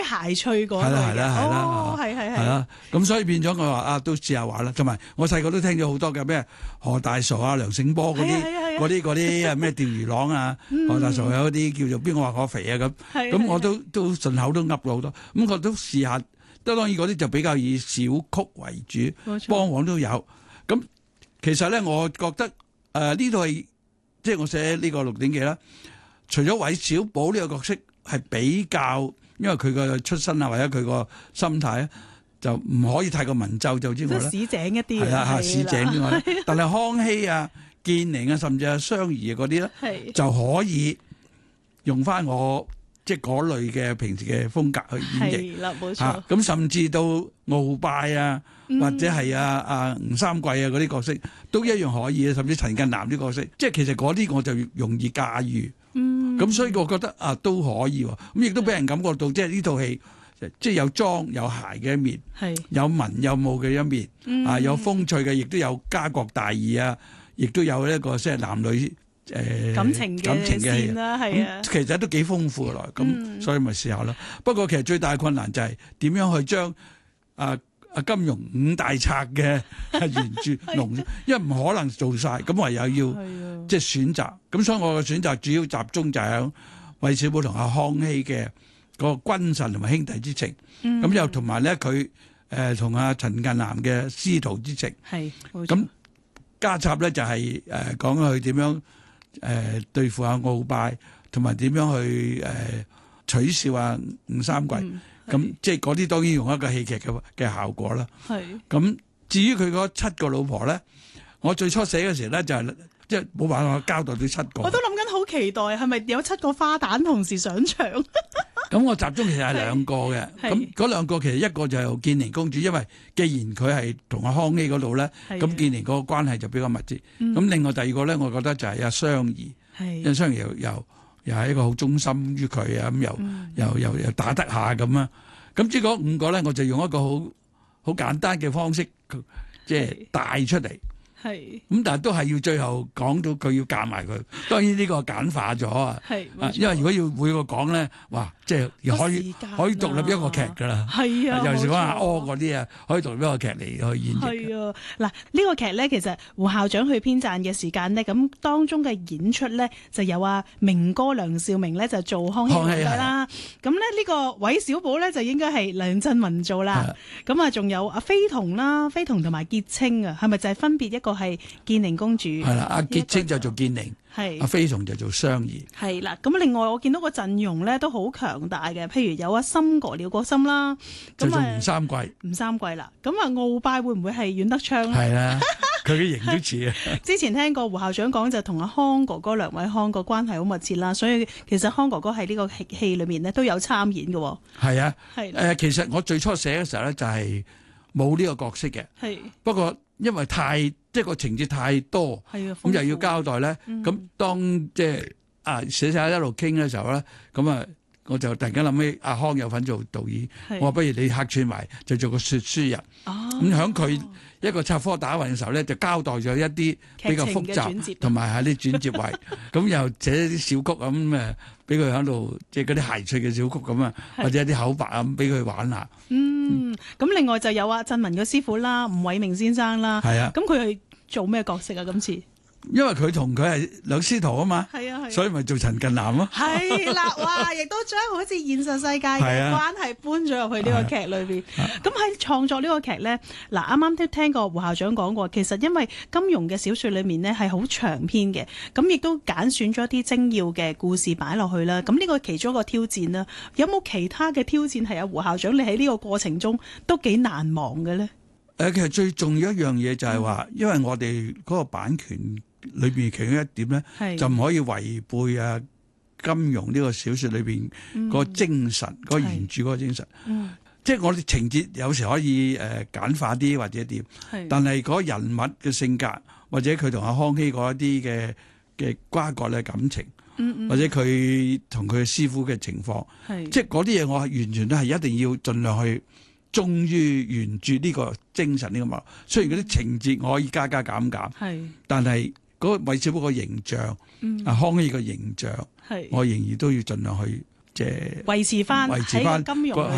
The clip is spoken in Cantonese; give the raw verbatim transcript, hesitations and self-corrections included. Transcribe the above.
諧趣嗰類嘅。 係啦係啦係啦， 哦，係係係啦。咁所以變咗我話啊，都試下玩啦。同埋我細個都聽咗好多嘅咩何大傻啊、梁醒波嗰啲嗰啲嗰啲啊咩釣魚郎啊，何大傻有啲叫做邊個話我肥啊咁，咁我都都順口都噏咗好多。咁我都試下，當然嗰啲就比較以小曲為主，幫往都有。咁其實咧，我覺得誒呢度係即係我寫呢個《鹿鼎記》啦。除咗韋小寶呢個角色係比較，因為佢個出身啊或者佢個心態咧，就唔可以太過文縐縐之外咧， 市井一啲係啦嚇市井之外咧，但係康熙啊、建寧啊，甚至係雙兒嗰啲咧，就可以用翻我即係嗰類嘅平時嘅風格去演繹。 係啦，冇錯。 咁甚至到鰲拜啊，或者係啊啊吳三桂啊嗰啲角色，都一樣可以。甚至陳近南啲角色，即係其實嗰啲我就容易駕馭。嗯，咁所以我覺得啊都可以喎。咁亦都俾人感覺到，即係呢套戲即係有裝有諧嘅一面，有文有武嘅一面，嗯、啊有風趣嘅，亦都有家國大義啊，亦都有一個即係男女誒、呃、感情嘅感情嘅啦，係啊， 其實都幾豐富來，咁、嗯、所以咪試下咯。不過其實最大嘅困難就係點樣去將啊啊金庸五大冊嘅原著濃，因為唔可能做晒，咁唯有要即係選擇。咁所以我嘅選擇主要集中就係喺韋小寶同阿康熙嘅個君臣同埋兄弟之情，咁、嗯、又同埋咧佢誒同阿陳近南嘅師徒之情，係咁加插咧就係誒講佢點樣誒、呃、對付阿鰲拜，同埋點樣去誒、呃、取笑阿吳三桂。嗯咁即係嗰啲當然用一個戲劇嘅嘅效果啦。係。咁至於佢嗰七個老婆咧，我最初寫嘅時候咧就係即係冇辦法交代到七個。 我都諗緊好期待，係咪有七個花旦同時上場？ 咁我集中其實係兩個嘅。咁嗰兩個其實一個就係建寧公主，因為既然佢係同阿康熙嗰度咧，咁建寧嗰個關係就比較密切。咁、嗯、另外第二個咧，我覺得就係阿雙兒，因為雙兒又又。又係一個好忠心於佢啊，咁又、嗯、又又又打得下咁啊，咁即係嗰五個咧，我就用一個好好簡單嘅方式，即係帶出嚟。係咁，但係都係要最後講到佢要夾埋佢。當然呢個簡化咗啊，因為如果要每個講咧，哇，即係可以可以獨立一個劇㗎啦。係啊，尤其是講阿柯嗰啲啊，可以獨立一個劇嚟去演繹。係啊，嗱呢個劇咧，其實胡校長去編撰嘅時間呢，咁當中嘅演出咧就有阿明哥梁兆明咧就做康熙皇帝啦。咁咧呢個韋小寶咧就應該係梁振文做啦。咁啊，仲有阿飛同啦，飛同同埋傑青啊，係咪就係分別一個？個係建寧公主，係啦，阿傑青就做建寧，係阿飛同就做雙兒，係啦。咁另外我見到個陣容咧都好強大嘅，譬如有阿森哥廖國森啦， 就做吳三桂， 吳三桂啦。咁啊鰲拜會唔會係阮德昌咧？ 係啦，佢嘅型都似啊。之前聽過胡校長講就同阿康哥哥梁偉康個關係好密切啦，所以其實康哥哥喺呢個戲戲裏面咧都有參演嘅。 係啊，係誒，其實我最初寫嘅時候咧就係冇呢個角色嘅，係不過。因為太即係個情節太多，咁又要交代咧。咁、嗯、當即係啊寫寫一路傾嘅時候咧，咁啊我就突然間諗起阿康有份做導演，我話不如你客串埋就做個說書人。咁喺佢一個插科打諢嘅時候咧，就交代咗一啲比較複雜同埋係啲轉接位，咁又寫啲小曲咁誒，俾佢喺度即係嗰啲諧趣嘅小曲咁啊，或者一啲口白啊咁俾佢玩下。 嗯，咁另外就有阿振文嘅師傅啦，吳偉明先生啦。係啊，咁佢係做咩角色啊？今次？ 因為佢同佢係兩師徒啊嘛， 係啊係，所以咪做陳近南咯。 係啦，哇！亦都將好似現實世界嘅關係搬咗入去呢個劇裏邊。咁喺創作呢個劇咧，嗱啱啱都聽過胡校長講過，其實因為金庸嘅小說裏面咧係好長篇嘅，咁亦都揀選咗一啲精要嘅故事擺落去啦。咁呢個其中一個挑戰啦，有冇其他嘅挑戰係阿胡校長你喺呢個過程中都幾難忘嘅咧？ 誒，其實最重要一樣嘢就係話，因為我哋嗰個版權裏邊其中一點咧，就唔可以違背啊金庸呢個小說裏邊個精神，嗯、個原著嗰個精神。嗯、即係我哋情節有時可以誒簡化啲或者點，但係嗰人物嘅性格或者佢同阿康熙嗰一啲嘅嘅瓜葛嘅感情，嗯嗯、或者佢同佢師傅嘅情況，即係嗰啲嘢我係完全都係一定要盡量去忠於原著呢個精神呢個脈。雖然嗰啲情節我可以加加減減，嗯、但係嗰個韋小寶個形象，啊、嗯、康熙個形象，我仍然都要盡量去即係維持翻喺金庸